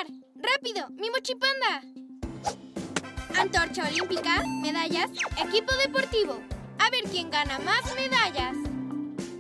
ganar! ¡Rápido! ¡Mi mochipanda! Antorcha olímpica, medallas, equipo deportivo. A ver quién gana más medallas.